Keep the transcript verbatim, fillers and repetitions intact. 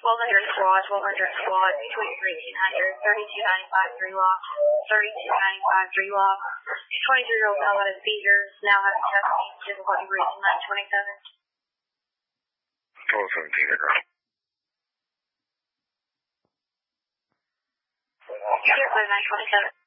twelve hundred squad, twelve hundred squad, between thirteen hundred, thirty-two ninety-five, three lock, thirty-two ninety-five, three lock. twenty-three year old elevated seizures, now having testing, difficulty breathing, nine twenty-seven. twelve seventeen, aircraft. Here, nine twenty-seven.